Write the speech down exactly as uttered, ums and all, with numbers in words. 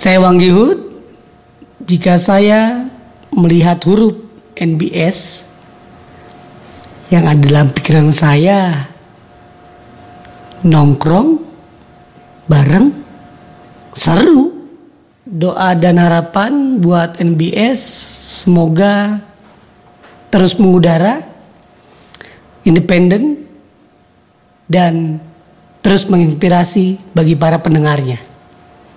Saya Wang Gihut. Jika saya melihat huruf N B S, yang ada dalam pikiran saya nongkrong bareng seru. Doa dan harapan buat N B S semoga terus mengudara, independen, dan terus menginspirasi bagi para pendengarnya.